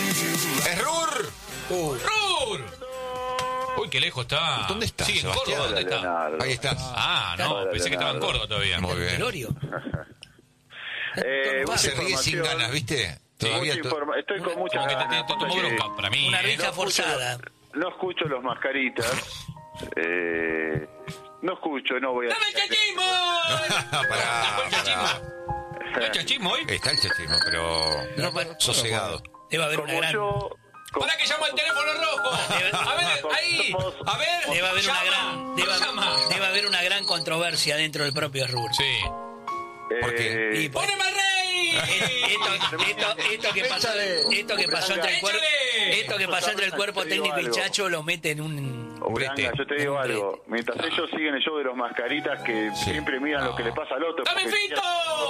¡Es Rur! ¡Rur! Uy, qué lejos está. ¿Dónde está, Sí, en Sebastián? Córdoba, ¿dónde está? Ahí está. Ah, no, Hola, pensé que estaba en Leonardo. Córdoba todavía. Muy bien. Telorio. Se ríe sin ganas, ¿viste? Todavía Estoy con mucha Como que ganas. te tomó bronca, para mí. Una risa forzada. No escucho los mascaritas. No escucho, no voy a... ¡Dame el chachismo! Pará, ¿El chachismo? pará. ¿No hay chachismo hoy? Está el chachismo, pero No, bueno, sosegado. debe haber una Como gran... yo... ¡Para que llamo el teléfono rojo! A ver, ahí. A ver. Debe haber una llama, gran... llama. Debe haber una gran controversia dentro del propio Rur. Sí. ¿Por qué? Y por- ¡Poneme al rey! Esto que pasó entre el cuerpo, Échale. esto que pasó entre el cuerpo técnico y Chacho lo mete en un... Branga, yo te digo Un brete. algo. Mientras ellos siguen el show de los mascaritas que siempre miran lo que le pasa al otro. ¡Dame porque- Fito!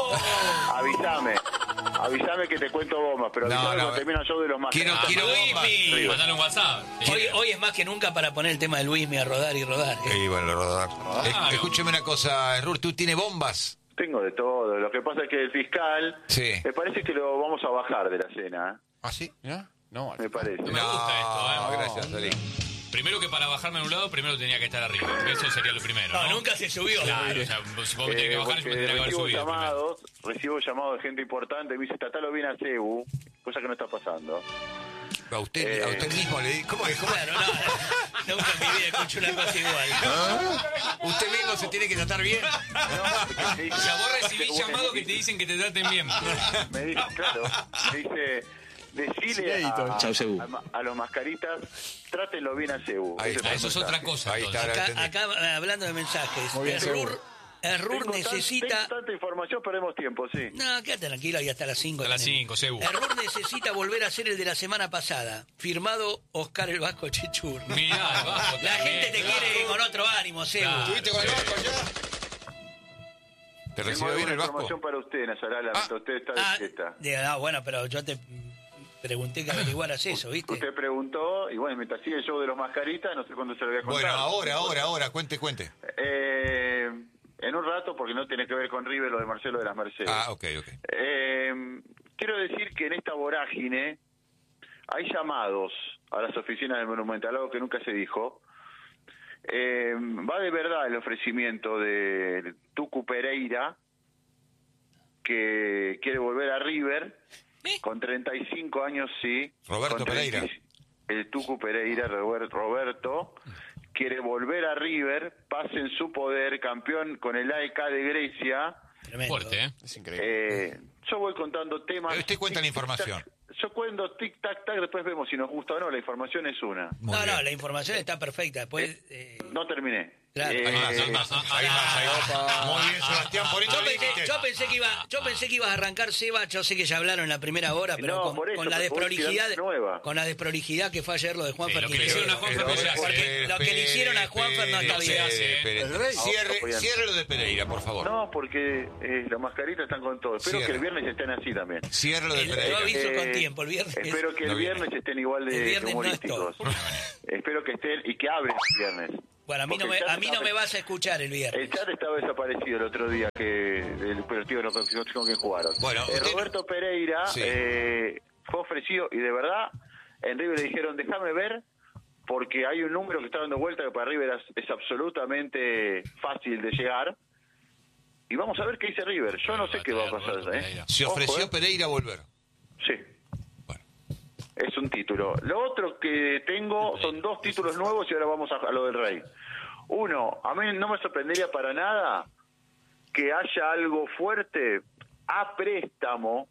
Avísame que te cuento bombas, pero avísame cuando termina el show de los mascaritas. Quiero bombas. Luismi. Mandale un WhatsApp. Hoy es más que nunca para poner el tema de Luismi a rodar y rodar. Y bueno, rodar. Claro. Escúcheme una cosa, Rur, ¿tú tienes bombas? Tengo de todo. Lo que pasa es que el fiscal, Sí. me parece que lo vamos a bajar de la cena. ¿Ah, sí? No, Me parece. No me gusta esto, Gracias, Ari. Primero que para bajarme en un lado, primero tenía que estar arriba. Eso sería lo primero, ¿no? No, nunca se subió. Claro, o sea, si vos me tenés que bajar, yo me Porque tenía que haber subido primero. recibo llamados de gente importante, me dice, Tatalo viene a CEU, cosa que no está pasando. A usted mismo le dice. ¿Cómo es? Claro, no, nunca en mi vida escucho una cosa igual. Usted mismo se tiene que tratar bien. O sea, vos recibís llamados que te dicen que te traten bien. Me dice, claro, me dice, decile a los mascaritas, trátenlo bien a CEU. Ahí está. Eso es otra cosa. Ahí está. entonces. Acá hablando de mensajes, el RUR necesita... Tengo tanta información, perdemos tiempo, sí. No, quédate tranquilo y hasta las 5. A las 5, Sebu. El RUR necesita volver a ser el de la semana pasada. Firmado Oscar el Vasco Chichur. Mirá, abajo. La gente te quiere con otro ánimo, Sebu. Claro. ¿Estuviste con el Vasco ya? ¿Te Tengo recibió bien alguna el Vasco? información para usted, Nazarala, mientras usted está de fiesta. Bueno, pero yo te pregunté que averiguaras eso, ¿viste? Usted preguntó, y bueno, mientras sigue el show de los mascaritas, no sé cuándo se lo voy a contar. Bueno, ahora, cuente. En un rato, porque no tiene que ver con River, lo de Marcelo de las Mercedes. Ah, ok. Quiero decir que en esta vorágine hay llamados a las oficinas del Monumental, algo que nunca se dijo. Va de verdad el ofrecimiento de Tucu Pereira, que quiere volver a River, con 35 años, sí. Roberto con Pereira. El Tucu Pereira, Roberto, quiere volver a River, pase en su poder, campeón con el AEK de Grecia. Tremendo. Fuerte, ¿eh? Es increíble. Yo voy contando temas. Usted cuenta la información. Yo cuento tic tac tac, después vemos si nos gusta o no. La información es una. Muy No, bien. la información está perfecta. Después, No terminé. Claro. Hay más. Muy bien, Sebastián, por eso le dijiste. yo pensé que ibas a arrancar, Seba. Yo sé que ya hablaron en la primera hora, pero No, por eso, con la pero vos desprolijidad, tirás nueva. con la desprolijidad que fue ayer lo de Juanfer. Lo que le hicieron a Juanfer no se hace. Porque lo que le hicieron a Juanfer no está bien. Cierre lo de Pereira, por favor. No, porque los mascaritas están con todo. Espero Cierre. que el viernes estén así también. Cierre lo de Yo Pereira. aviso con tiempo, el viernes. Espero que el No viene. viernes estén igual El de viernes no humorísticos. Espero que estén y que hablen el viernes. Bueno, a mí Porque el chat no me vas a escuchar el viernes. El chat estaba desaparecido el otro día que el partido no con quien jugaron. Bueno, usted- Roberto Pereira Sí. fue ofrecido y de verdad en River le dijeron déjame ver porque hay un número que está dando vuelta que para River es absolutamente fácil de llegar y vamos a ver qué dice River. Yo no sé qué va a pasar. Se ofreció Ojo, Pereira a volver. Sí. Bueno. Es un título. Lo otro que tengo son 2 títulos nuevos y ahora vamos a lo del Rey. Uno, a mí no me sorprendería para nada que haya algo fuerte a préstamo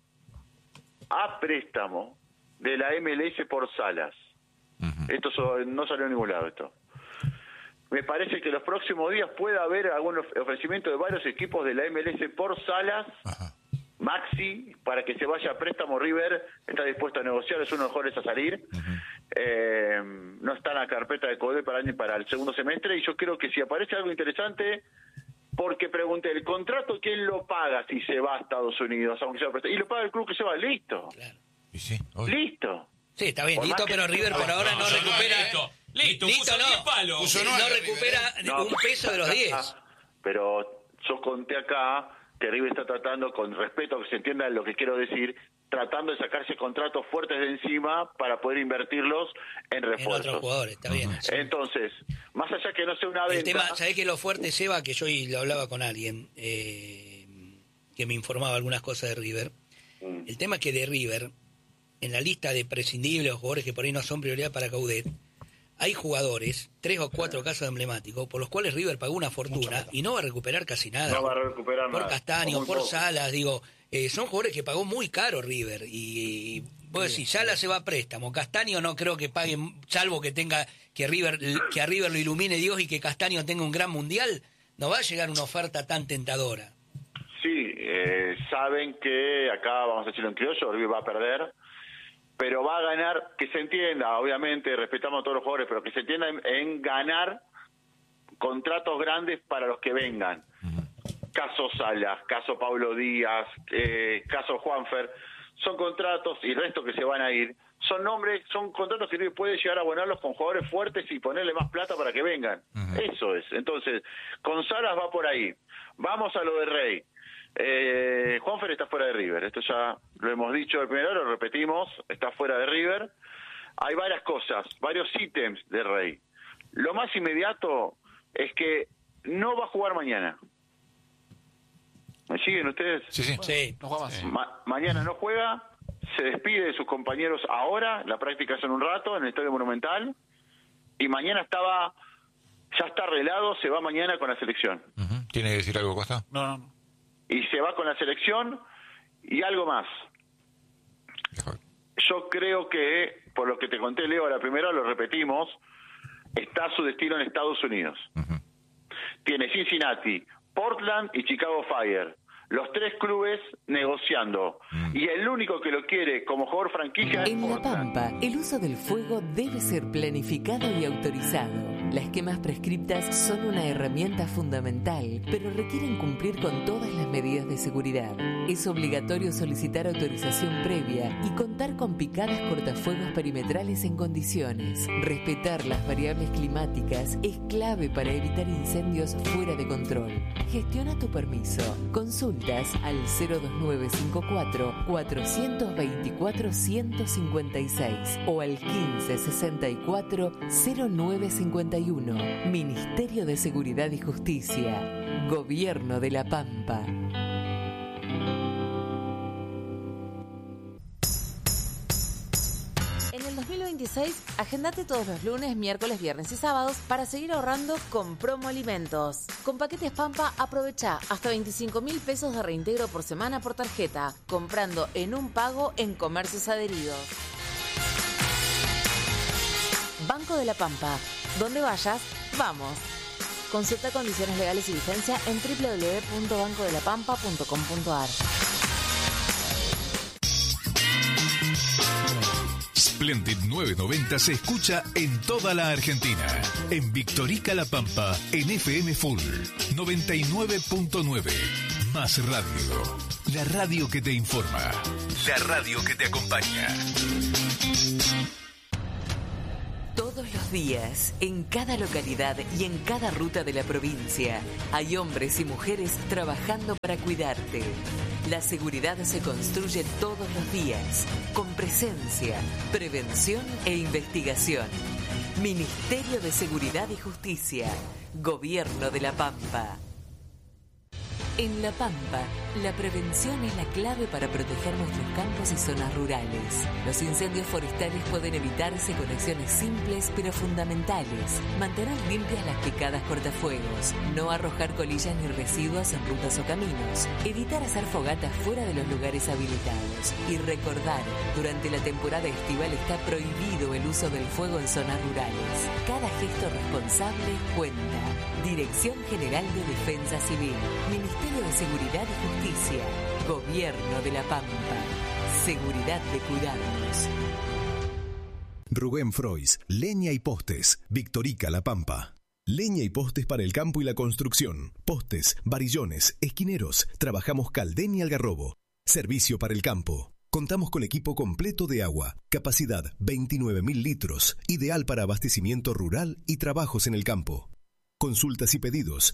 de la MLS por Salas. Esto no salió en ningún lado esto. Me parece que los próximos días puede haber algún ofrecimiento de varios equipos de la MLS por Salas. Ajá. Maxi, para que se vaya a préstamo. River está dispuesto a negociar, es uno de los mejores a salir. No está en la carpeta de CODE para el segundo semestre y yo creo que si aparece algo interesante, porque pregunté, ¿el contrato quién lo paga si se va a Estados Unidos? Aunque sea préstamo? Y lo paga el club que se va, listo. Claro. Y sí, obvio. Listo. Sí, está bien, Por listo, más que- pero River por ahora no recupera. Listo, puso 10 palos. Puso No nueve, recupera No, un peso de los 10. Pero yo conté acá que River está tratando, con respeto, que se entienda lo que quiero decir, tratando de sacarse contratos fuertes de encima para poder invertirlos en refuerzos. En otros jugadores, está bien. Sí. Entonces, más allá que no sea una venta... El tema, ¿sabés qué es lo fuerte, Seba? Que yo hoy lo hablaba con alguien que me informaba algunas cosas de River. El tema es que de River, en la lista de prescindibles, jugadores que por ahí no son prioridad para Coudet, hay jugadores, 3 o 4 casos emblemáticos, por los cuales River pagó una fortuna y no va a recuperar casi nada. No va a recuperar por nada. Castaño, por Salas, digo, son jugadores que pagó muy caro River. Y vos decís, Salas se va a préstamo, Castaño no creo que paguen, salvo que tenga que a River lo ilumine Dios y que Castaño tenga un gran mundial, no va a llegar una oferta tan tentadora. Sí, saben que acá, vamos a decirlo en criollo, River va a perder, pero va a ganar, que se entienda, obviamente, respetamos a todos los jugadores, pero que se entienda en ganar contratos grandes para los que vengan. Caso Salas, caso Pablo Díaz, caso Juanfer, son contratos, y el resto que se van a ir, son contratos que River puede llegar a abonarlos con jugadores fuertes y ponerle más plata para que vengan. Eso es. Entonces, con Salas va por ahí. Vamos a lo de Rey. Juanfer está fuera de River, esto ya lo hemos dicho el primero, lo repetimos, está fuera de River. Hay varias cosas, varios ítems de Rey. Lo más inmediato es que no va a jugar mañana. ¿Me siguen ustedes? Sí. No juega más. Mañana no juega, se despide de sus compañeros ahora, la práctica es en un rato en el Estadio Monumental, y mañana ya está arreglado, se va mañana con la selección. ¿Tiene que decir algo, Costa? No. Y se va con la selección y algo más. Yo creo que, por lo que te conté, Leo, a la primera, lo repetimos, está su destino en Estados Unidos. Tiene Cincinnati, Portland y Chicago Fire. Los 3 clubes negociando. Y el único que lo quiere como jugador franquicia es En La Portland. Pampa, el uso del fuego debe ser planificado y autorizado. Las quemas prescriptas son una herramienta fundamental, pero requieren cumplir con todas las medidas de seguridad. Es obligatorio solicitar autorización previa y contar con picadas cortafuegos perimetrales en condiciones. Respetar las variables climáticas es clave para evitar incendios fuera de control. Gestiona tu permiso. Consultas al 02954 424 156 o al 1564 0951. Ministerio de Seguridad y Justicia. Gobierno de La Pampa. En el 2026, agendate todos los lunes, miércoles, viernes y sábados para seguir ahorrando con Promo Alimentos. Con paquetes Pampa, aprovecha hasta 25.000 pesos de reintegro por semana por tarjeta, comprando en un pago en comercios adheridos. Banco de la Pampa. Donde vayas, vamos. Consulta condiciones legales y vigencia en www.bancodelapampa.com.ar. Splendid 990 se escucha en toda la Argentina. En Victorica La Pampa, en FM Full 99.9. Más radio. La radio que te informa. La radio que te acompaña. Todos los días, en cada localidad y en cada ruta de la provincia, hay hombres y mujeres trabajando para cuidarte. La seguridad se construye todos los días, con presencia, prevención e investigación. Ministerio de Seguridad y Justicia, Gobierno de La Pampa. En La Pampa, la prevención es la clave para proteger nuestros campos y zonas rurales. Los incendios forestales pueden evitarse con acciones simples pero fundamentales. Mantener limpias las picadas cortafuegos, no arrojar colillas ni residuos en rutas o caminos, evitar hacer fogatas fuera de los lugares habilitados y recordar, durante la temporada estival está prohibido el uso del fuego en zonas rurales. Cada gesto responsable cuenta. Dirección General de Defensa Civil, Ministerio de Seguridad y Justicia, Gobierno de La Pampa. Seguridad de cuidarnos. Rubén Frois, leña y postes, Victorica La Pampa. Leña y postes para el campo y la construcción. Postes, varillones, esquineros. Trabajamos Caldén y Algarrobo. Servicio para el campo. Contamos con equipo completo de agua. Capacidad 29.000 litros. Ideal para abastecimiento rural y trabajos en el campo. Consultas y pedidos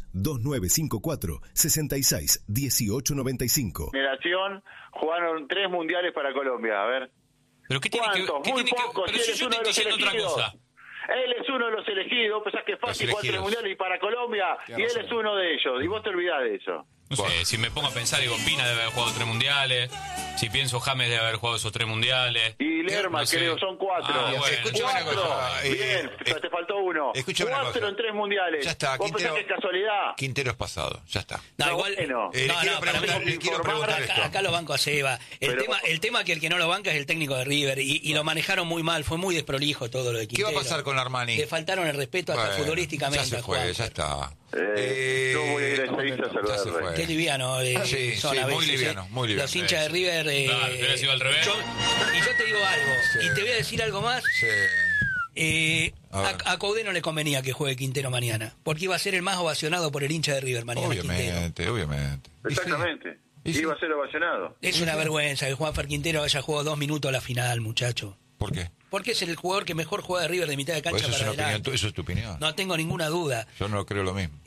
2954-661895. Generación jugaron 3 mundiales para Colombia. A ver. ¿Pero qué tiene ¿Cuántos? que Muy tiene pocos. Pero Si si él yo es uno estoy de los diciendo otra elegidos. cosa. Él es uno de los elegidos. Pensás que es fácil jugar 3 mundiales y para Colombia. Y él es uno de ellos. Y vos te olvidás de eso. No sé, si me pongo a pensar, digo, Pina debe haber jugado 3 mundiales. Si pienso, James debe haber jugado esos 3 mundiales. Y Lerma, No sé. creo, son 4. Ah, bueno. Escuchame una 4. cosa. Bien, te faltó uno. Escuchame una 4 cosa. en 3 mundiales. Ya está, ¿Vos pensás Quintero. que es casualidad? Quintero es pasado, ya está. No, No, igual. bueno. Le quiero para mí- preguntar esto. Acá lo banco a Seba. El tema que el que no lo banca es el técnico de River y lo manejaron muy mal, fue muy desprolijo todo lo de ¿Qué Quintero. va a pasar con Armani? Le faltaron el respeto hasta Bueno, futbolísticamente. Ya se a fue, Juan. ya está. Yo voy a ir a Ezeiza a Ya se saludarle. fue. Qué liviano Sí, son sí, a muy veces, liviano, muy liviano. Los hinchas de River. Claro, te hubiera sido al revés. Y yo te digo algo, Sí. y te voy a decir algo más. Sí. A ver. A Coudet no le convenía que juegue Quintero mañana, porque iba a ser el más ovacionado por el hincha de River mañana. Quintero. Obviamente. Exactamente. Y sí. Iba a ser ovacionado. Es una vergüenza que Juanfer Quintero haya jugado 2 minutos a la final, muchacho. ¿Por qué? Porque es el jugador que mejor juega de River de mitad de Pues cancha eso es para una opinión, adelante. eso es tu opinión. No tengo ninguna duda. Yo no creo lo mismo.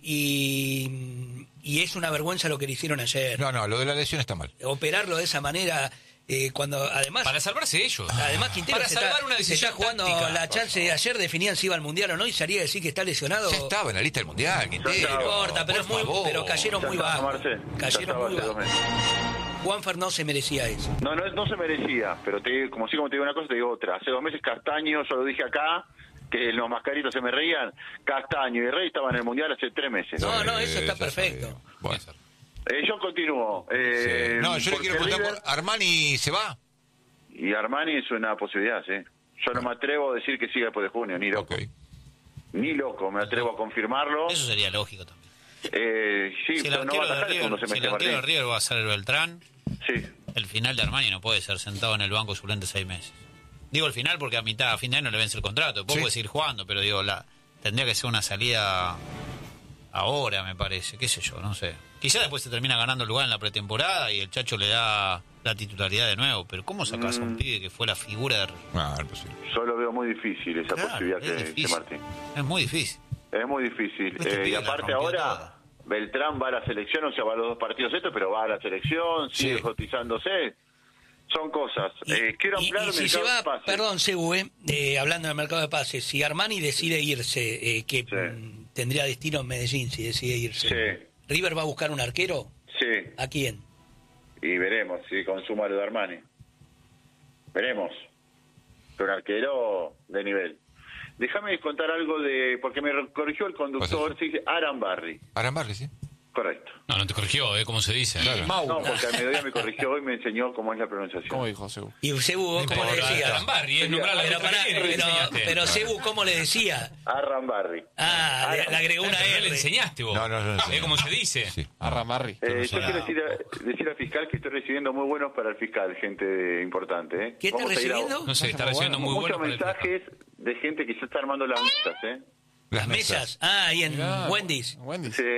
Y es una vergüenza lo que le hicieron ayer. No, lo de la lesión está mal. Operarlo de esa manera, cuando además... Para salvarse ellos. Además, Quintero Para se salvar está, una se decisión está jugando táctica. la chance de ayer, definían si iba al Mundial o no, y salía a decir que está lesionado. Ya estaba en la lista del Mundial, Quintero. No importa, pero, por favor. pero cayeron muy Ya está, bajo. Marcel. Ya Cayeron estaba muy hace 2 bajo. meses. Juanfer no se merecía eso. No se merecía, pero como te digo una cosa, te digo otra. Hace 2 meses Castaño, yo lo dije acá, que los mascaritos se me reían, Castaño y Rey estaban en el Mundial hace 3 meses. No, eso está Ya perfecto. sabía. Bueno. Yo continúo. Sí. No, yo le quiero porque preguntar, ¿Armani se va? Y Armani es una posibilidad, sí. Yo no me atrevo a decir que siga después de junio, ni loco. Ok. Ni loco, me atrevo a confirmarlo. Eso sería lógico también. Sí, Si el pero no va a arquero de atacar el segundo River, si el semestre, arquero de Martín. River va a ser el Beltrán, Sí. el final de Armani no puede ser sentado en el banco suplente 6 meses. Digo el final porque a fin de año le vence el contrato. Después Sí. puede seguir jugando, pero digo, tendría que ser una salida ahora, me parece. Qué sé yo, no sé. Quizá después se termina ganando el lugar en la pretemporada y el Chacho le da la titularidad de nuevo. Pero ¿cómo sacas a un pibe que fue la figura de River? No, es posible. Yo lo veo muy difícil esa Claro, posibilidad es que difícil. Martín. Es muy difícil. Es muy difícil. Este pibe Y la aparte rompió ahora, toda. Beltrán va a la selección, o sea, va a los 2 partidos estos, pero va a la selección, sigue Sí. cotizándose. Son cosas. Quiero ampliar el si se mercado va, de pases. perdón, Sebu, hablando del mercado de pases, si Armani decide irse, que Sí. tendría destino en Medellín si decide irse, Sí. ¿River va a buscar un arquero? Sí, ¿A quién? y veremos si consuma lo de Armani. Veremos. Pero un arquero de nivel. Déjame contar algo porque me corrigió el conductor, se dice Arambarri. Arambarri, sí. Correcto. No te corrigió, ¿cómo se dice? Claro. No, porque al mediodía me corrigió y me enseñó cómo es la pronunciación. ¿Cómo dijo Sebu? Y Sebu, ¿vos ¿cómo le decías? Arambarri, es nombrar la Pero, letra pará, que le enseñaste. pero Sebu, ¿cómo le decía? Arambarri. Le agregó una No le R. enseñaste vos. No le enseñé. ¿Ves cómo se dice? Sí. Arramarri. Yo quiero decir al fiscal que estoy recibiendo muy buenos para el fiscal, gente importante. ¿eh? ¿Qué está Vamos a ir a- recibiendo? No sé, está recibiendo muy Muchos bueno. mensajes de gente que ya está armando las mesas. Las mesas. Ah, ahí en Mirá, Wendy's. Wendy's. Sí.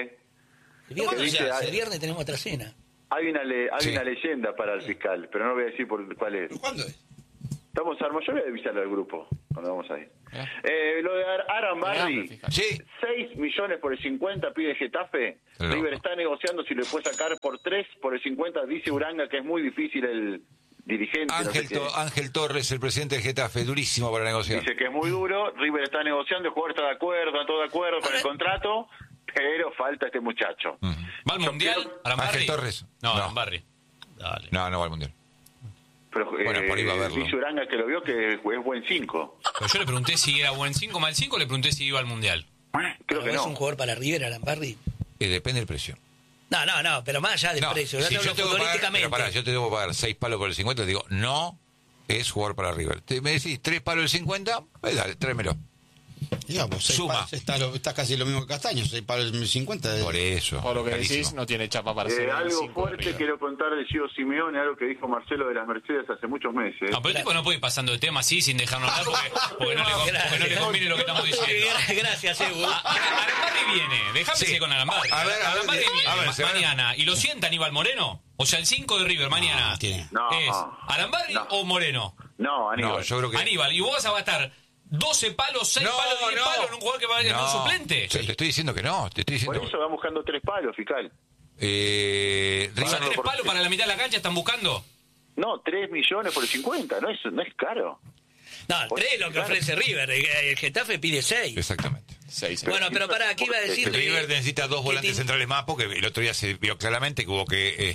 El dice? viernes tenemos otra cena. Hay una Sí. una leyenda para el fiscal, pero no voy a decir cuál es. ¿Cuándo es? Estamos armados, yo voy a avisarle al grupo cuando vamos ahí. Mirá. Lo de Mirá, Arambarri, fiscal. Sí. 6 millones por el 50 pide Getafe. Loco. River está negociando si le puede sacar por 3 por el 50. Dice Uranga que es muy difícil el dirigente. no sé qué. Ángel Torres, el presidente del Getafe, durísimo para negociar. Dice que es muy duro. River está negociando, el jugador está de acuerdo, está todo de acuerdo con el contrato, pero falta este muchacho. ¿Va al Mundial? ¿Arambarri? Ángel Torres. No, No. Arambarri. Dale. No va al Mundial. Pero Bueno, por ahí va a verlo. dice Uranga que lo vio que es buen 5. Pero yo le pregunté si era buen 5 mal 5, le pregunté si iba al Mundial. Creo que ¿Es no. un jugador para River, Arambarri? Depende del precio. No, pero más allá del No, precio. si Yo te yo hablo tengo que pagar, futbolísticamente. pero pará, yo te debo pagar 6 palos por el 50, te digo, no es jugar para River. Me decís 3 palos el 50, pues dale, tráemelo. Digamos, Suma. está casi lo mismo que Castaño, 6 para el 50. Por eso. Por lo que carísimo. decís, no tiene chapa para ser el Algo 5 de fuerte River. quiero contar de Gio Simeone, algo que dijo Marcelo de las Mercedes hace muchos meses. No, pero el tipo no puede ir pasando de tema así sin dejarnos hablar porque no le conviene lo que estamos diciendo. Gracias, Ebu. Arambarri viene, déjame Sí. seguir con Arambarri. A ver, Arambarri viene a ver, se van a- mañana y lo sienta Aníbal Moreno. O sea, el 5 de River mañana. tiene. No. ¿Es Arambarri No. o Moreno? No, Aníbal. No, yo creo que... Aníbal, y vos vas a estar 12 palos, 6 palos, 10 palos en un jugador que va a ir un suplente. Te estoy diciendo que no. Te estoy diciendo. Por eso van buscando 3 palos, fiscal. O sea, 3 palos para la mitad de la cancha están buscando. No, 3 millones por el 50, no es caro. No, 3 es lo que ofrece River. El Getafe pide 6. Exactamente. 6. Bueno, pero pará, ¿qué iba a decir? River necesita 2 volantes centrales más porque el otro día se vio claramente que hubo que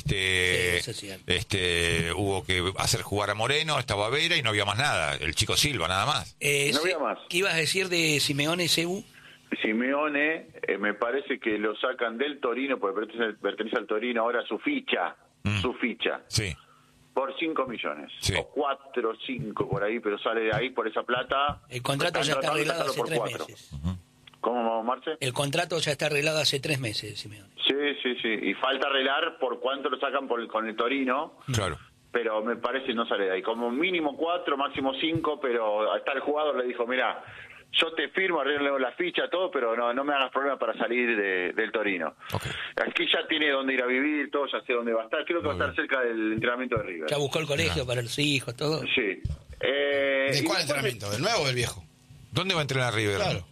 hubo que hacer jugar a Moreno, estaba Vera y no había más nada. El chico Silva, nada más. No había más. ¿Qué ibas a decir de Simeone, Cebu? Simeone, me parece que lo sacan del Torino, porque pertenece al Torino ahora su ficha. Sí. Por 5 millones. Sí. O 4 o 5 por ahí, pero sale de ahí por esa plata. El contrato ya está arreglado hace 3 meses. ¿Cómo, Marce? El contrato ya está arreglado hace 3 meses, Simeone. Sí. Y falta arreglar por cuánto lo sacan con el Torino. Claro. Pero me parece no sale de ahí. Como mínimo 4, máximo 5, pero hasta el jugador le dijo, mira, yo te firmo, arreglo la ficha, todo, pero no me hagas problema para salir del Torino. Okay. Aquí ya tiene dónde ir a vivir, todo, ya sé dónde va a estar. Creo que va a estar cerca del entrenamiento de River. Ya buscó el colegio para los hijos, todo. Sí. ¿De cuál entrenamiento? ¿Del nuevo o del viejo? ¿Dónde va a entrenar River? Claro.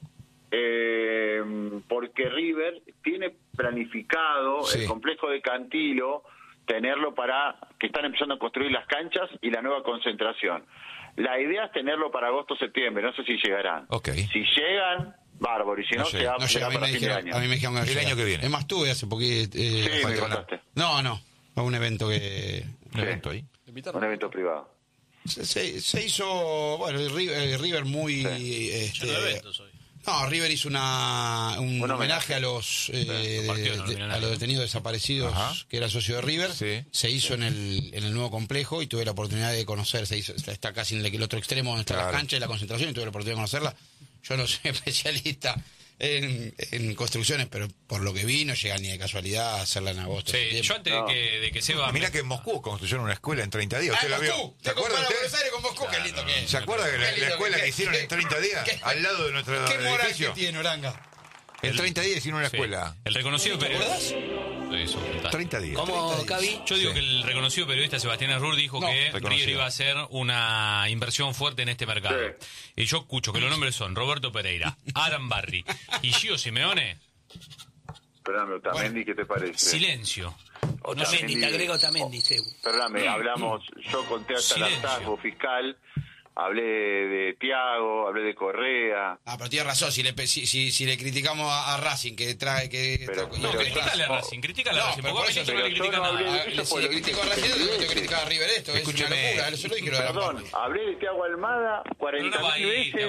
Porque River tiene planificado el complejo de Cantilo, tenerlo para que están empezando a construir las canchas y la nueva concentración. La idea es tenerlo para agosto-septiembre, no sé si llegarán. Okay. Si llegan, bárbaro, y si no, será para fin de año. A mí me dijeron el año que viene. Es más, tuve hace poquito. Sí, me contaste. No, a un evento que... ¿Un evento ahí? Un evento privado. Se hizo, bueno, River muy... River hizo un homenaje a los a los detenidos desaparecidos. Ajá. Que era socio de River. Sí. Se hizo en el nuevo complejo y tuve la oportunidad de conocer. Está casi en el otro extremo donde está la cancha y la concentración y tuve la oportunidad de conocerla. Yo no soy especialista en construcciones, pero por lo que vi no llega ni de casualidad a hacerla en agosto. Sí, yo antes de que Seba... Mira que en Moscú construyeron una escuela en 30 días. ¿Usted la vio? ¿Se acuerda usted? Buenos Aires con Moscú, qué lindo que es. ¿Se acuerda de la escuela que hicieron en 30 días? Al lado de nuestro edificio. ¿Qué moral que tiene, Oranga? En 30 días hicieron una escuela. El reconocido periodista... 30 días. ¿Cómo, Cavi? Yo digo que el reconocido periodista Sebastián Arrur dijo que River iba a hacer una inversión fuerte en este mercado. Sí. Y yo escucho que los nombres son Roberto Pereira, Aran Barri y Gio Simeone. Perdóname, Otamendi, ¿qué te parece? Silencio. Otamendi, te agrego Otamendi, Sebu. Perdóname, hablamos, yo conté hasta el hartazgo fiscal. Hablé de Thiago, hablé de Correa. Pero tiene razón, si le criticamos a Racing, que trae... critícale a Racing, critícale a Racing, porque a no le critica nada. Si le critico a Racing, tengo que criticar a River esto, es una locura, eso lo dije. Perdón, hablé de Thiago Almada 40.000 veces.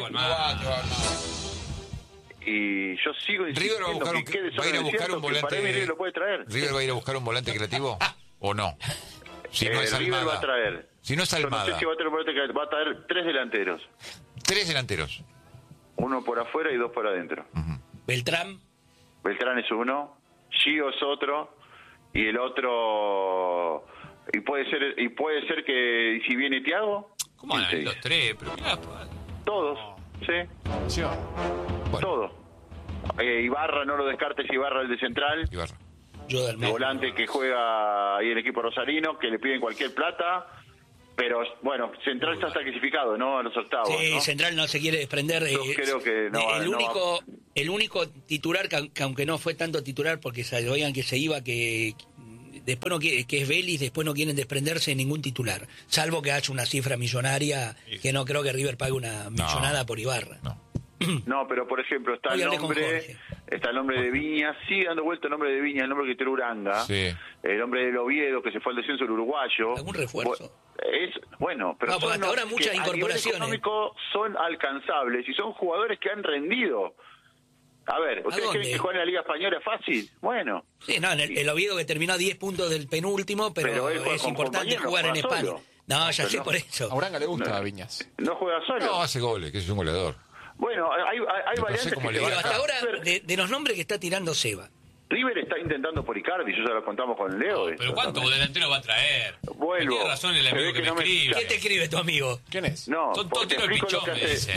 Y yo sigo insistiendo River va a ir a buscar un volante. River lo puede traer. ¿River va a ir a buscar un volante creativo o no? Si no es River va a traer. Si no es Almada. Yo no sé si va a traer va a traer 3 delanteros. 3 delanteros. Uno por afuera y 2 por adentro. Beltrán es uno, Gio es otro y el otro y puede ser que si viene Thiago. ¿Cómo van a los 3? Pero todos, sí. Bueno. Todo. Ibarra, no lo descartes, Ibarra el de central. Ibarra. El volante que juega ahí en el equipo rosarino, que le piden cualquier plata, pero bueno, Central ya está clasificado, ¿no? A los octavos. Sí, ¿no? Central no se quiere desprender. Yo creo que no. El único titular que aunque no fue tanto titular porque sabían que se iba, que después no quiere, que es Vélez, después no quieren desprenderse de ningún titular, salvo que haya una cifra millonaria, que no creo que River pague una millonada por Ibarra. No, pero por ejemplo está el nombre de Viñas, sigue dando vuelta el nombre de Viñas, el nombre que tiene Uranga, el nombre del Oviedo que se fue al descenso, el uruguayo. ¿Algún refuerzo? Pero son hasta ahora muchas incorporaciones. A nivel económico son alcanzables y son jugadores que han rendido. A ver, ¿ustedes creen que jugar en la Liga Española es fácil? Bueno. Sí, no, el Oviedo que terminó a 10 puntos del penúltimo, pero es importante jugar en España. Solo. No, ya sé por eso. A Uranga le gusta a Viñas. No juega solo. No, hace goles, que es un goleador. Bueno, hay variantes pero hasta ahora, de los nombres que está tirando Seba. River está intentando por Icardi, yo ya lo contamos con Leo. Pero ¿cuánto delantero va a traer? Vuelvo. Tiene razón el amigo que me escribe. ¿Qué te escribe tu amigo? ¿Quién es? No, son todos tiros del pichón, me dice. No.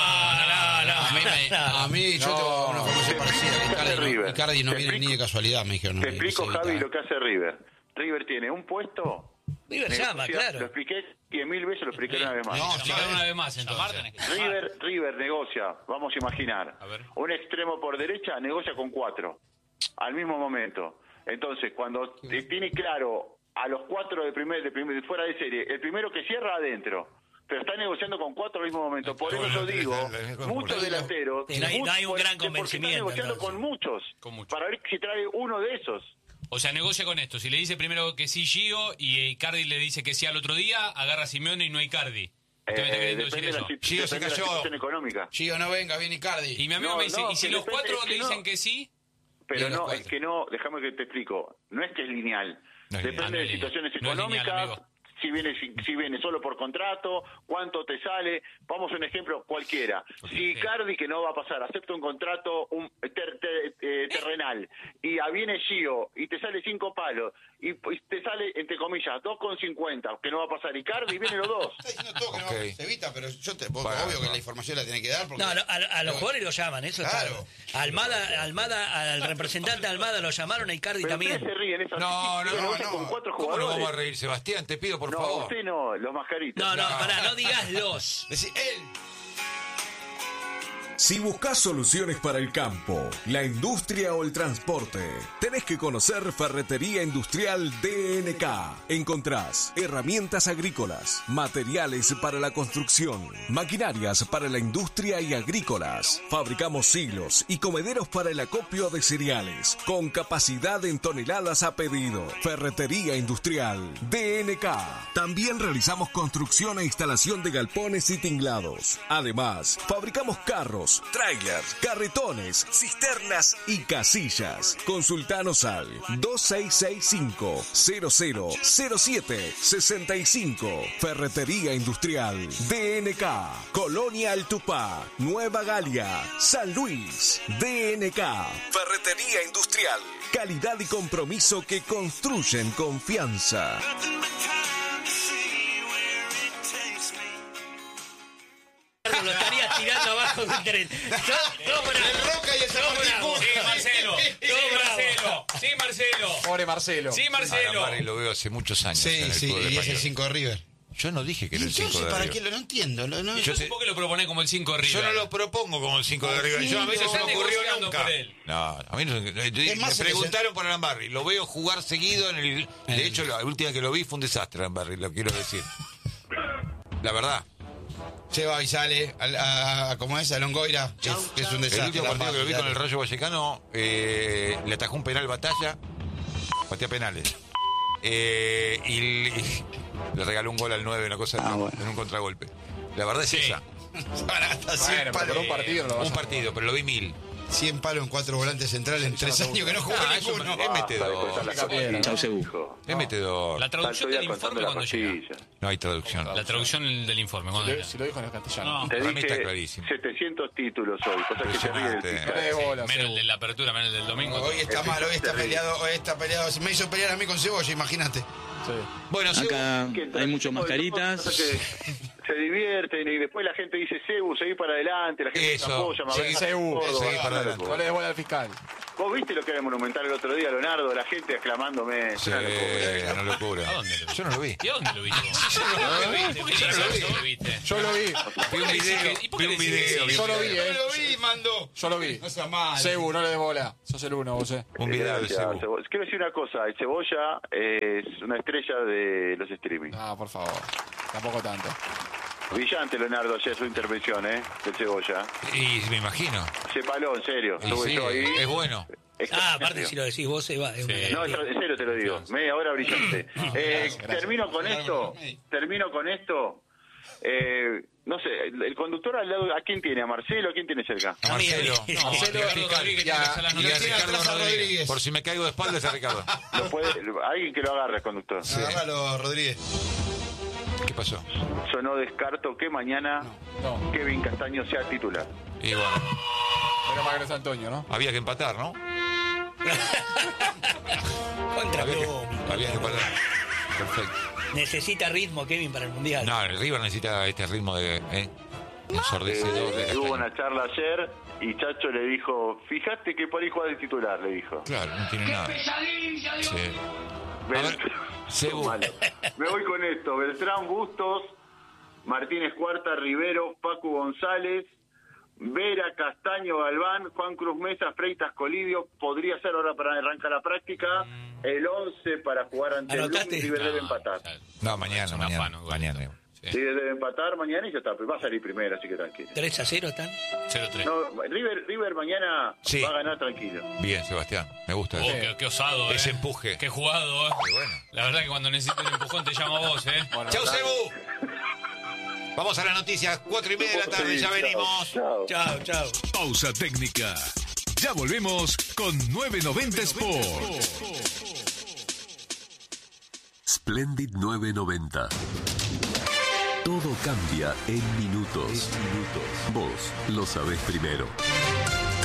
A mí yo tengo una formación parecida. Icardi no viene ni de casualidad, me dijeron. Te explico, Javi, lo que hace River. River tiene un puesto River llama, claro. Lo expliqué 10.000 veces, lo expliqué una vez más. Una vez más, entonces. River negocia, vamos a imaginar, un extremo por derecha negocia con 4 al mismo momento. Entonces, cuando tiene claro a los 4 de fuera de serie, el primero que cierra adentro, pero está negociando con 4 al mismo momento. Por eso yo digo, muchos delanteros, no hay un gran convencimiento. Porque está negociando con muchos, para ver si trae uno de esos. O sea, negocia con esto. Si le dice primero que sí Gio y Icardi le dice que sí al otro día, agarra a Simeone y no a Icardi. ¿Usted me está queriendo decir eso? Gio se cayó. Económica. Gio no venga, viene Icardi. Y mi amigo me dice, ¿y si los 4 le dicen que sí? Pero no, es que no, déjame que te explico. No es que es lineal. Depende de situaciones económicas. Si viene solo por contrato, cuánto te sale. Vamos a un ejemplo cualquiera. Si Icardi, que no va a pasar, acepta un contrato terrenal y viene Gio y te sale 5 palos y te sale, entre comillas, 2,50, que no va a pasar Icardi, vienen los dos. Está diciendo todo que no se evita, pero obvio que la información la tiene que dar. Porque... No, a los jugadores lo llaman, eso claro. Está. Almada, al representante de Almada lo llamaron, a Icardi pero también. Se ríen, no. Con 4 ¿Cómo jugadores? no vamos a reír, Sebastián? Te pido, por favor. No, usted no, los mascaritas. No, pará, no digas los. Decí él. Si buscas soluciones para el campo, la industria o el transporte, tenés que conocer Ferretería Industrial DNK. Encontrás herramientas agrícolas, materiales para la construcción, maquinarias para la industria y agrícolas. Fabricamos silos y comederos para el acopio de cereales, con capacidad en toneladas a pedido. Ferretería Industrial DNK. También realizamos construcción e instalación de galpones y tinglados. Además, fabricamos carros, trailers, carretones, cisternas y casillas. Consultanos al 2665-000765. Ferretería Industrial DNK. Colonia Altupá, Nueva Galia, San Luis. DNK. Ferretería Industrial. Calidad y compromiso que construyen confianza. Lo estaría tirando abajo de un tren. Roca y el Sí, Marcelo. Pobre Marcelo. Sí, Marcelo. Lo veo hace muchos años. Sí, y es el 5 de River. Yo no dije que era el 5 de River. ¿Para qué? No entiendo. Yo supongo que lo propone como el 5 de River. Yo no lo propongo como el 5 de River. A mí no se me ocurrió nunca. No, a mí no. Me preguntaron por Arambarri. Lo veo jugar seguido De hecho, la última que lo vi fue un desastre, Arambarri, lo quiero decir. La verdad. Lleva y sale como es, a Longoira, que es un desastre. El último partido que lo vi con el Rayo Vallecano, le atajó un penal Batalla, patea penales. Y le regaló un gol al 9, una cosa en un contragolpe. La verdad es esa. Pero un partido, pero lo vi 1000. 100 palos en 4 volantes centrales en 3 años que no jugó ninguno. Es metedor. Es metedor. La traducción del informe cuando llega. No hay traducción. La traducción del informe cuando llega. Si lo dijo en el castellano. Te Para mí está dije clarísimo. 700 títulos hoy, cosa que se ríe del fiscal. Menos el de la apertura, menos el del domingo. Hoy está mal, hoy está peleado. Me hizo pelear a mí con Cebolla, imagínate. Sí. Bueno, acá hay muchas mascaritas. Se divierten y después la gente dice Cebu, seguí para adelante, la gente se apoya, seguí para adelante. No le des bola al fiscal. ¿Vos viste lo que era el Monumental el otro día, Leonardo? La gente aclamándome. Sí, una locura. ¿A dónde lo viste? Yo no lo vi. ¿Y a dónde lo viste? Yo lo vi. Vi un video. Yo lo vi, Mando. Yo lo vi. No sea mal. Cebu, no le des bola. Sos el uno, vos, Un video de Cebu. Quiero decir una cosa. El Cebolla es una estrella de los streaming. Ah, por favor. Tampoco tanto. Brillante, Leonardo, ayer su intervención, del Cebolla. Y me imagino. Se paló, en serio. Sí, yo ahí. Es bueno. Aparte si lo decís vos, se va. No, en serio te lo digo. Media hora brillante. Gracias. Termino con esto. No sé, el conductor al lado, ¿a quién tiene? ¿A Marcelo? ¿A quién tiene cerca? A Marcelo. Marcelo Rodríguez. Y a Ricardo Rodríguez. Por si me caigo de espaldas a Ricardo. Alguien que lo agarre, conductor. Agárralo, Rodríguez. ¿Qué pasó? Yo no descarto que mañana Kevin Castaño sea titular. Y bueno. Pero más que es Antonio, ¿no? Había que empatar, ¿no? Había que empatar. Perfecto. Necesita ritmo Kevin para el Mundial. No, el River necesita este ritmo de ensordecedor de Hubo una charla ayer y Chacho le dijo, fíjate que por ahí juega de titular, le dijo. Claro, no tiene nada. ¡Qué pesadilla! Sí. Me voy con esto. Beltrán, Bustos, Martínez Cuarta, Rivero, Pacu González, Vera, Castaño, Galván, Juan Cruz Mesa, Freitas, Colidio. Podría ser ahora para arrancar la práctica el 11 para jugar ante el Blooming. River debe empatar. No, mañana. River debe empatar mañana y ya está. Va a salir primero, así que tranquilo. 3-0 están. 0-3. No, River mañana va a ganar tranquilo. Bien, Sebastián. Me gusta eso. Qué osado, Ese empuje. Qué jugado, Bueno. La verdad que cuando necesito un empujón te llamo a vos, Bueno, chau, Sebu. Vamos a las noticias, 4:30 de la tarde, ya venimos. Chao. Pausa técnica. Ya volvemos con 990 Sport. Splendid 990. Todo cambia en minutos. Vos lo sabés primero.